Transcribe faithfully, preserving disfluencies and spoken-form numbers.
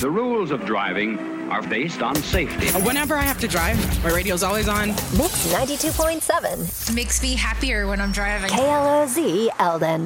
The rules of driving are based on safety. Whenever I have to drive, my radio's always on. Mix ninety-two point seven. Makes me happier when I'm driving. K L O Z Eldon.